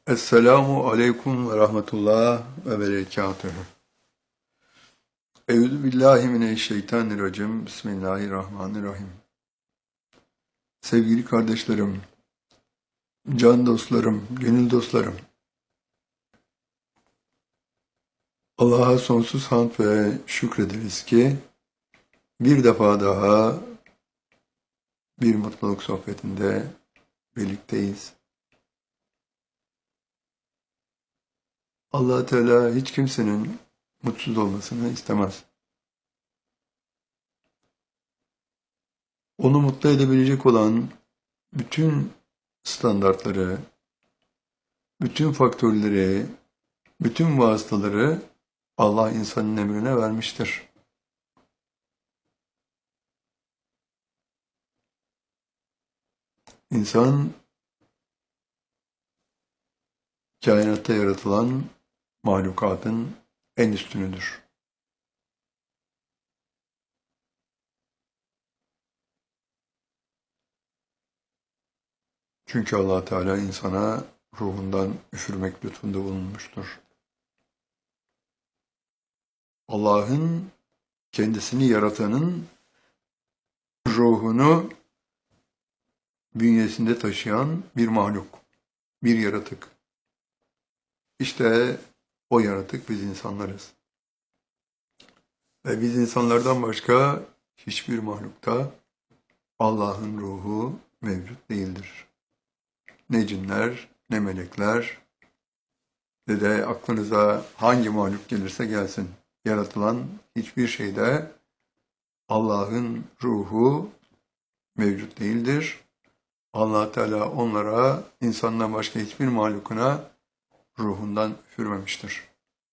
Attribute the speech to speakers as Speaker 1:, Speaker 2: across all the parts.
Speaker 1: Esselamu aleyküm ve rahmetullah ve berekatühü. Eûzü billahi mineşşeytanirracim. Bismillahirrahmanirrahim. Sevgili kardeşlerim, can dostlarım, gönül dostlarım. Allah'a sonsuz hamd ve şükrederiz ki bir defa daha bir mutluluk sohbetinde birlikteyiz. Allah Teala hiç kimsenin mutsuz olmasını istemez. Onu mutlu edebilecek olan bütün standartları, bütün faktörleri, bütün vasıtaları Allah insanın emrine vermiştir. İnsan, kainatta yaratılan mahlukatın en üstünüdür. Çünkü Allah Teala insana ruhundan üfürmek lütfunda bulunmuştur. Allah'ın kendisini yaratanın ruhunu bünyesinde taşıyan bir mahluk, bir yaratık. İşte o yaratık biz insanlarız. Ve biz insanlardan başka hiçbir mahlukta Allah'ın ruhu mevcut değildir. Ne cinler, ne melekler, ne de aklınıza hangi mahluk gelirse gelsin. Yaratılan hiçbir şeyde Allah'ın ruhu mevcut değildir. Allah Teala onlara insandan başka hiçbir mahlukuna ruhundan üfürmemiştir.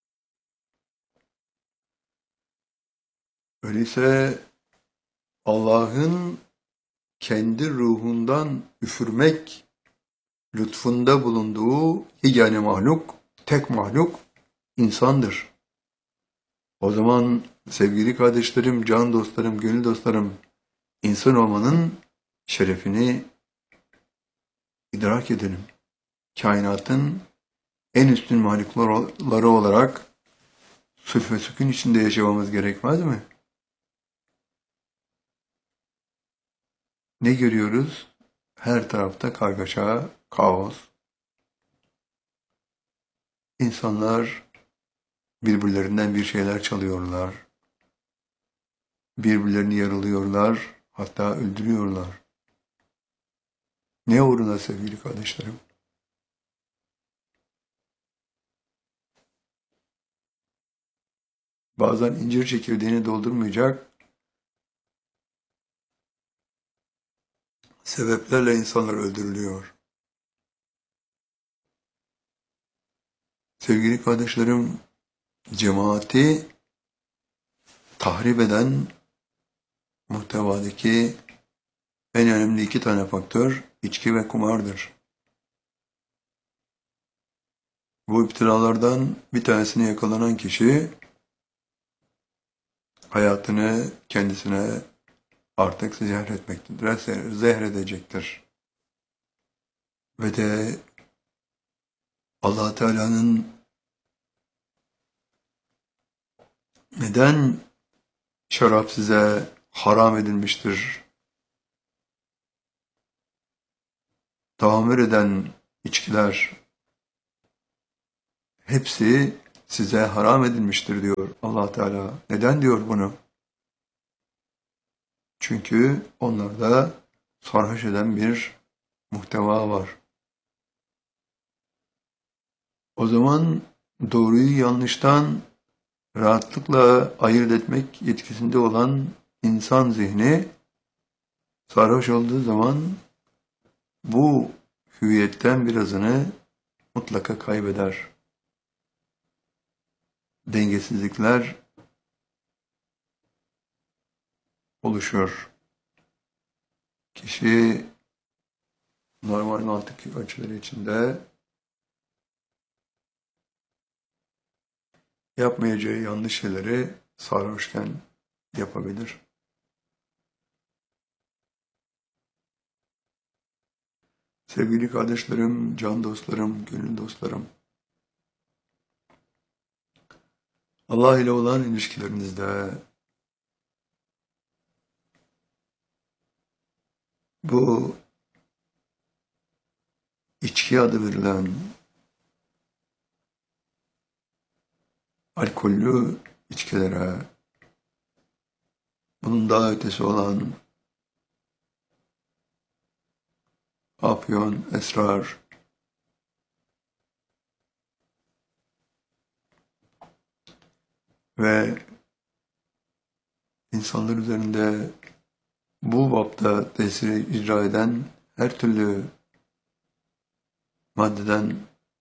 Speaker 1: Öyleyse Allah'ın kendi ruhundan üfürmek lütfunda bulunduğu yegane mahluk, tek mahluk insandır. O zaman sevgili kardeşlerim, can dostlarım, gönül dostlarım, insan olmanın şerefini idrak edelim. Kainatın en üstün mahlukları olarak sülf ve sükun içinde yaşamamız gerekmez mi? Ne görüyoruz? Her tarafta kargaşa, kaos. İnsanlar birbirlerinden bir şeyler çalıyorlar. Birbirlerini yaralıyorlar, hatta öldürüyorlar. Ne uğruna sevgili kardeşlerim? Bazen incir çekirdeğini doldurmayacak sebeplerle insanlar öldürülüyor. Sevgili kardeşlerim, cemaati tahrip eden muhtevadaki en önemli iki tane faktör içki ve kumardır. Bu iftiralardan bir tanesine yakalanan kişi hayatını kendisine artık zehretmektedir, zehredecektir. Ve de Allah Teala'nın neden şarap size haram edilmiştir, tahammül eden içkiler hepsi size haram edilmiştir diyor Allah Teala. Neden diyor bunu? Çünkü onlarda sarhoş eden bir muhteva var. O zaman doğruyu yanlıştan rahatlıkla ayırt etmek yetkisinde olan insan zihni sarhoş olduğu zaman bu hüviyetten birazını mutlaka kaybeder. Dengesizlikler oluşuyor. Kişi normal mantık ölçüleri içinde yapmayacağı yanlış şeyleri sarhoşken yapabilir. Sevgili kardeşlerim, can dostlarım, gönül dostlarım, Allah ile olan ilişkilerinizde bu içki adı verilen alkollü içkilere, bunun daha ötesi olan afyon, esrar ve insanlar üzerinde bu bapta tesiri icra eden her türlü maddeden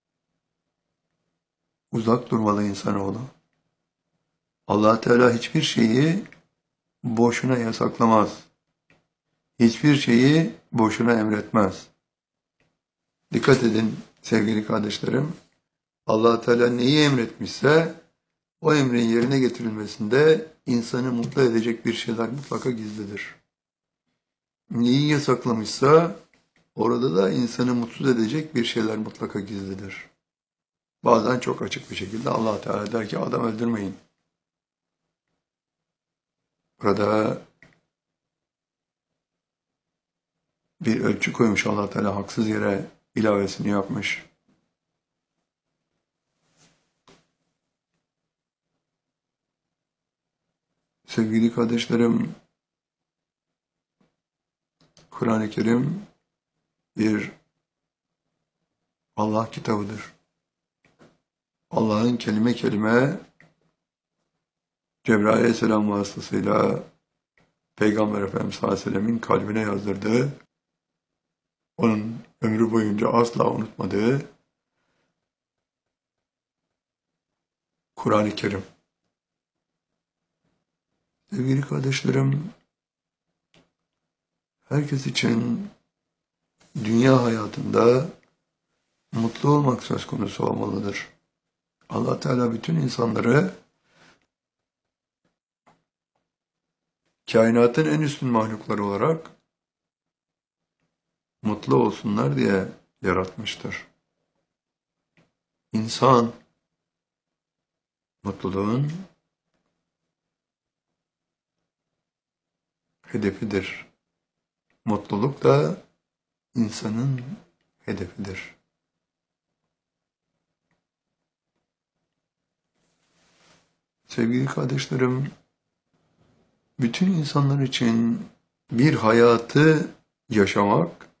Speaker 1: uzak durmalı insanoğlu. Allah Teala hiçbir şeyi boşuna yasaklamaz. Hiçbir şeyi boşuna emretmez. Dikkat edin sevgili kardeşlerim. Allah Teala neyi emretmişse o emrin yerine getirilmesinde insanı mutlu edecek bir şeyler mutlaka gizlidir. Neyi yasaklamışsa orada da insanı mutsuz edecek bir şeyler mutlaka gizlidir. Bazen çok açık bir şekilde Allah Teala der ki adam öldürmeyin. Burada bir ölçü koymuş Allah Teala haksız yere ilavesini yapmış. Sevgili kardeşlerim, Kur'an-ı Kerim bir Allah kitabıdır. Allah'ın kelime kelime Cebrail Aleyhisselam vasıtasıyla Peygamber Efendimiz sallallahu aleyhi ve sellemin kalbine yazdırdığı, onun ömrü boyunca asla unutmadığı Kur'an-ı Kerim. Sevgili kardeşlerim, herkes için dünya hayatında mutlu olmak söz konusu olmalıdır. Allah Teala bütün insanları kainatın en üstün mahlukları olarak mutlu olsunlar diye yaratmıştır. İnsan mutluluğun hedefidir. Mutluluk da insanın hedefidir. Sevgili kardeşlerim, bütün insanlar için bir hayatı yaşamak,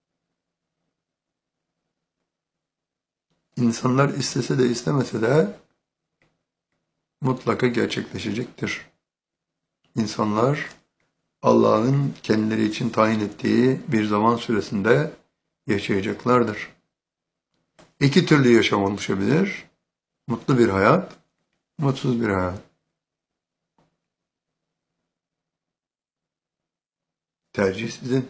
Speaker 1: insanlar istese de istemese de mutlaka gerçekleşecektir. İnsanlar Allah'ın kendileri için tayin ettiği bir zaman süresinde yaşayacaklardır. İki türlü yaşam oluşabilir. Mutlu bir hayat, mutsuz bir hayat. Tercih sizin.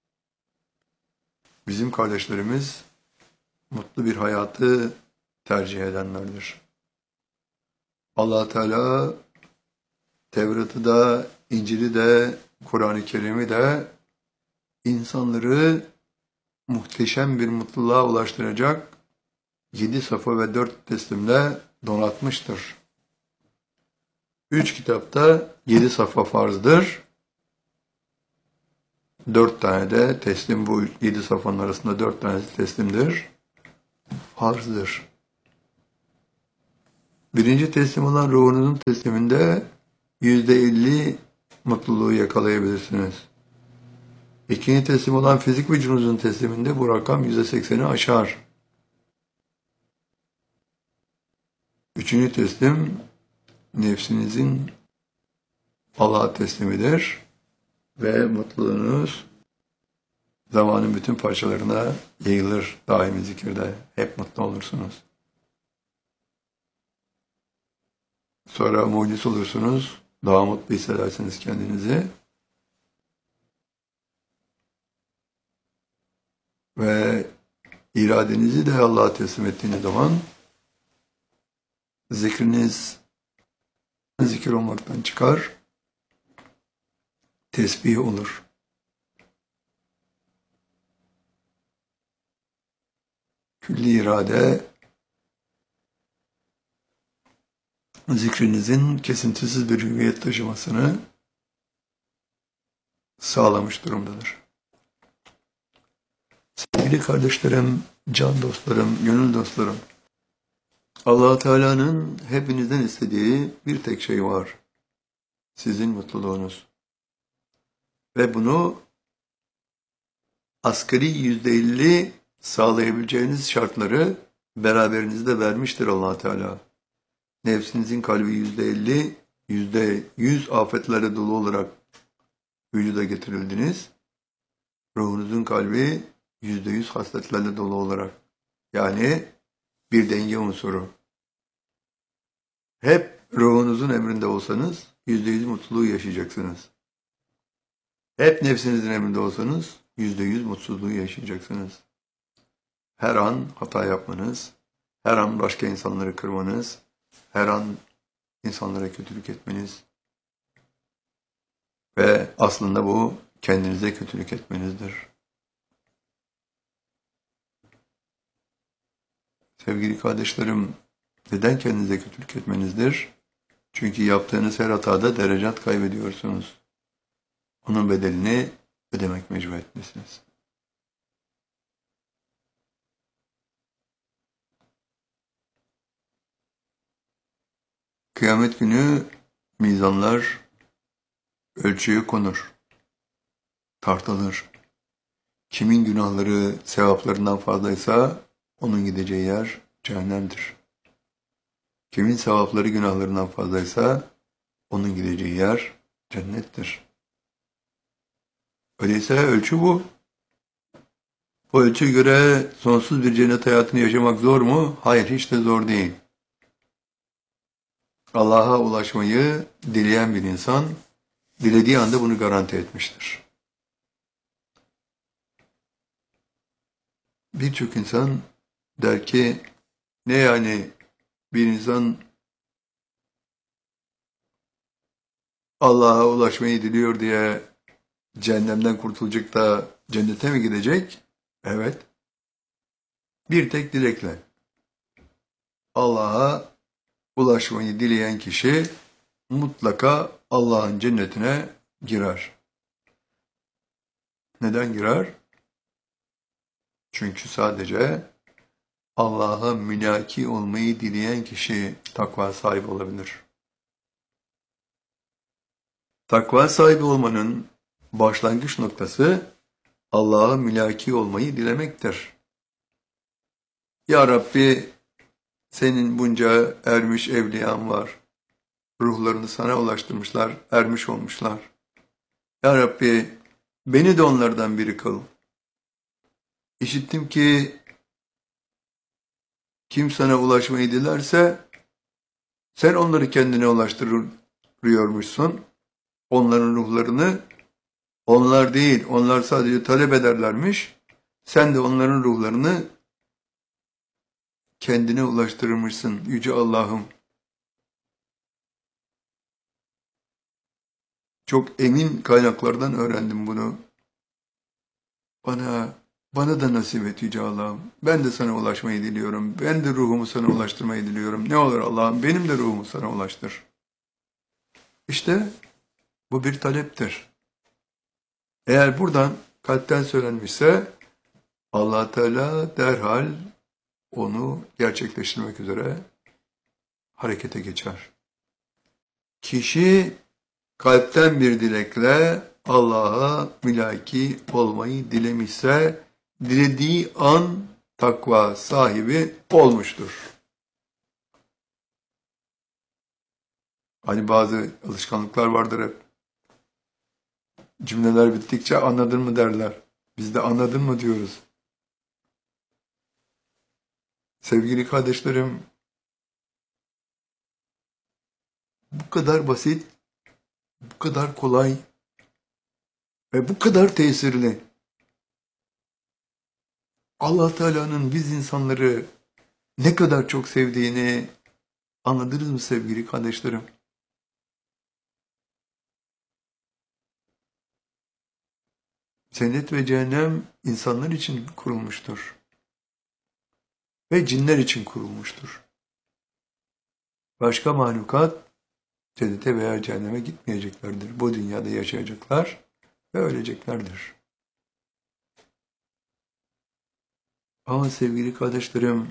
Speaker 1: Bizim kardeşlerimiz mutlu bir hayatı tercih edenlerdir. Allah Teala Tevrat'ı da, İncil'i de, Kur'an-ı Kerim'i de insanları muhteşem bir mutluluğa ulaştıracak 7 safa ve 4 teslimle donatmıştır. 3 kitapta 7 safa farzdır. 4 tane de teslim, bu 7 safhanın arasında 4 tanesi teslimdir. Farzdır. Birinci teslim olan ruhunuzun tesliminde %50 mutluluğu yakalayabilirsiniz. İkinci teslim olan fizik vücudunuzun tesliminde bu rakam %80'i aşar. Üçüncü teslim nefsinizin Allah'a teslimidir ve mutluluğunuz zamanın bütün parçalarına yayılır daimi zikirde. Hep mutlu olursunuz. Sonra muciz olursunuz, daha mutlu hissedersiniz kendinizi. Ve iradenizi de Allah'a teslim ettiğiniz zaman zikriniz zikir olmaktan çıkar, tesbih olur. külli irade zikrinizin kesintisiz bir hüviyet taşımasını sağlamış durumdadır. Sevgili kardeşlerim, can dostlarım, gönül dostlarım, Allah Teala'nın hepinizden istediği bir tek şey var. Sizin mutluluğunuz. Ve bunu asgari %50 sağlayabileceğiniz şartları beraberinizde vermiştir Allah Teala. Nefsinizin kalbi %50, %100 afetlerle dolu olarak vücuda getirildiniz. Ruhunuzun kalbi %100 hasletlerle dolu olarak. Yani bir denge unsuru. Hep ruhunuzun emrinde olsanız %100 mutluluğu yaşayacaksınız. Hep nefsinizin emrinde olsanız %100 mutsuzluğu yaşayacaksınız. Her an hata yapmanız, her an başka insanları kırmanız, her an insanlara kötülük etmeniz ve aslında bu kendinize kötülük etmenizdir. Sevgili kardeşlerim, neden kendinize kötülük etmenizdir? Çünkü yaptığınız her hatada derecat kaybediyorsunuz. Onun bedelini ödemek mecburiyetindesiniz. Kıyamet günü mizanlar ölçüye konur, tartılır. Kimin günahları sevaplarından fazlaysa onun gideceği yer cehennemdir. Kimin sevapları günahlarından fazlaysa onun gideceği yer cennettir. Öyleyse ölçü bu. Bu ölçüye göre sonsuz bir cennet hayatını yaşamak zor mu? Hayır, hiç de zor değil. Allah'a ulaşmayı dileyen bir insan, dilediği anda bunu garanti etmiştir. Birçok insan der ki, ne yani bir insan Allah'a ulaşmayı diliyor diye cehennemden kurtulacak da cennete mi gidecek? Evet. Bir tek dilekle. Allah'a ulaşmayı dileyen kişi mutlaka Allah'ın cennetine girer. Neden girer? Çünkü sadece Allah'a mülaki olmayı dileyen kişi takva sahibi olabilir. Takva sahibi olmanın başlangıç noktası Allah'a mülaki olmayı dilemektir. Ya Rabbi, senin bunca ermiş evliyan var. Ruhlarını sana ulaştırmışlar, ermiş olmuşlar. Ya Rabbi, beni de onlardan biri kıl. İşittim ki kim sana ulaşmayı dilerse sen onları kendine ulaştırıyormuşsun. Onların ruhlarını onlar değil, onlar sadece talep ederlermiş. Sen de onların ruhlarını kendine ulaştırmışsın Yüce Allah'ım. Çok emin kaynaklardan öğrendim bunu. Bana da nasip et Yüce Allah'ım. Ben de sana ulaşmayı diliyorum. Ben de ruhumu sana ulaştırmayı diliyorum. Ne olur Allah'ım, benim de ruhumu sana ulaştır. İşte bu bir taleptir. Eğer buradan kalpten söylenmişse Allah Teala derhal onu gerçekleştirmek üzere harekete geçer. Kişi kalpten bir dilekle Allah'a mülaki olmayı dilemişse dilediği an takva sahibi olmuştur. Hani bazı alışkanlıklar vardır hep. Cümleler bittikçe anladın mı derler. Biz de anladın mı diyoruz. Sevgili kardeşlerim, bu kadar basit, bu kadar kolay ve bu kadar tesirli. Allah Teala'nın biz insanları ne kadar çok sevdiğini anladınız mı sevgili kardeşlerim? Cennet ve cehennem insanlar için kurulmuştur. ve cinler için kurulmuştur. Başka mahlukat cennete veya cehenneme gitmeyeceklerdir. Bu dünyada yaşayacaklar ve öleceklerdir. Ama sevgili kardeşlerim,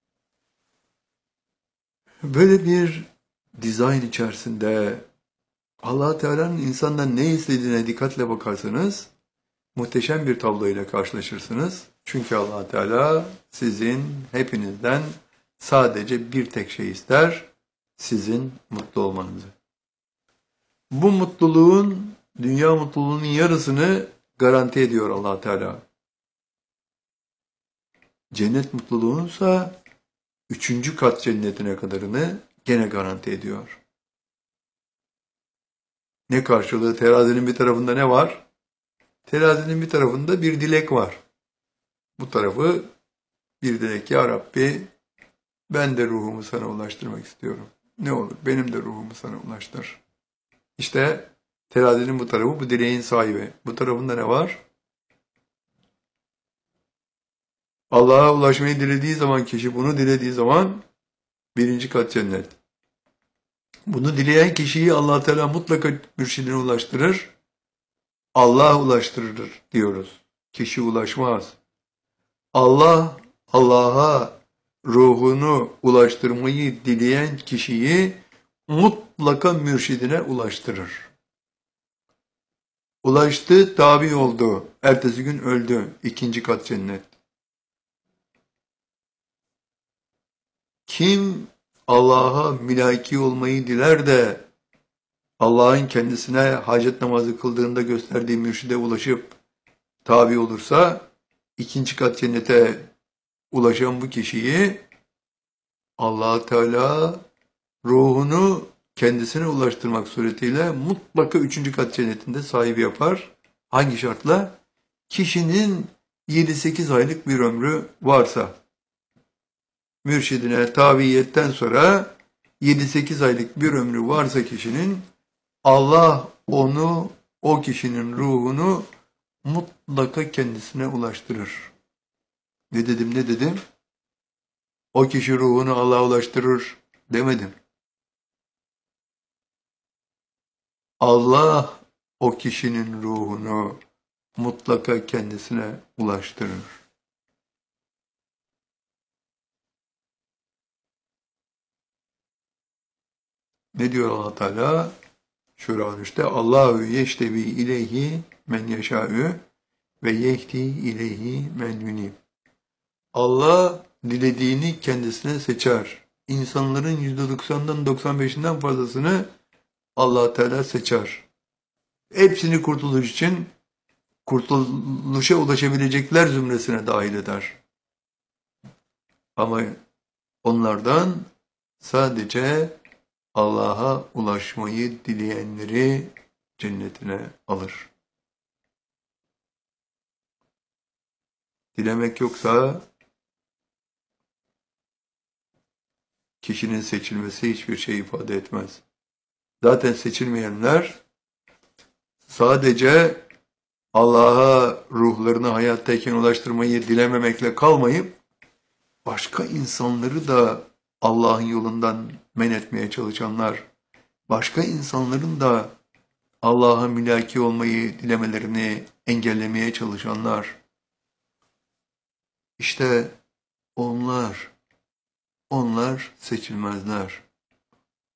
Speaker 1: böyle bir dizayn içerisinde Allah Teala'nın insandan ne istediğine dikkatle bakarsanız muhteşem bir tabloyla karşılaşırsınız. Çünkü Allah Teala sizin hepinizden sadece bir tek şey ister, sizin mutlu olmanızı. Bu mutluluğun, dünya mutluluğunun yarısını garanti ediyor Allah Teala. Cennet mutluluğunsa 3. kat cennetine kadarını gene garanti ediyor. Ne karşılığı? Terazinin bir tarafında ne var? Terazinin bir tarafında bir dilek var. Bu tarafı bir dilek. Ya Rabbi, ben de ruhumu sana ulaştırmak istiyorum. Ne olur benim de ruhumu sana ulaştır. İşte terazinin bu tarafı, bu dileğin sahibi. Bu tarafında ne var? Allah'a ulaşmayı dilediği zaman kişi, bunu dilediği zaman 1. kat cennet. Bunu dileyen kişiyi Allah Teala mutlaka mürşidine ulaştırır. Allah ulaştırır diyoruz. Kişi ulaşmaz. Allah, Allah'a ruhunu ulaştırmayı dileyen kişiyi mutlaka mürşidine ulaştırır. Ulaştı, tabi oldu. Ertesi gün öldü. 2. kat cennet. Kim Allah'a mülaki olmayı diler de Allah'ın kendisine hacet namazı kıldığında gösterdiği mürşide ulaşıp tabi olursa 2. kat cennete ulaşan bu kişiyi Allah Teala ruhunu kendisine ulaştırmak suretiyle mutlaka 3. kat cennetinde sahibi yapar. Hangi şartla? Kişinin 7-8 aylık bir ömrü varsa, mürşidine tabiiyetten sonra 7-8 aylık bir ömrü varsa kişinin, Allah onu, o kişinin ruhunu mutlaka kendisine ulaştırır. Ne dedim? O kişi ruhunu Allah'a ulaştırır demedim. Allah o kişinin ruhunu mutlaka kendisine ulaştırır. Ne diyor Allah Teala? Şura 13'te Allahu yeştebi ileyhi men yeşâ'ü ve yehdi ileyhi men yunib. Allah dilediğini kendisine seçer. İnsanların %90'dan 95'inden fazlasını Allah Teala seçer. Hepsini kurtuluş için kurtuluşa ulaşabilecekler zümresine dahil eder. Ama onlardan sadece Allah'a ulaşmayı dileyenleri cennetine alır. Dilemek yoksa kişinin seçilmesi hiçbir şey ifade etmez. Zaten seçilmeyenler sadece Allah'a ruhlarını hayattayken ulaştırmayı dilememekle kalmayıp başka insanları da Allah'ın yolundan men etmeye çalışanlar, başka insanların da Allah'a mülaki olmayı dilemelerini engellemeye çalışanlar, işte onlar seçilmezler.